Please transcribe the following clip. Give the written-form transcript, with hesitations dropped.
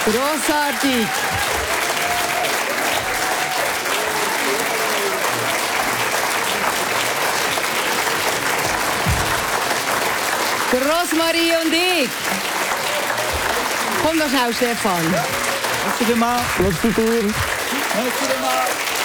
Grossartig. Der Rosmarie und ich. Komm noch schnell, Stefan. Merci vielmals. Merci dir. Merci vielmals.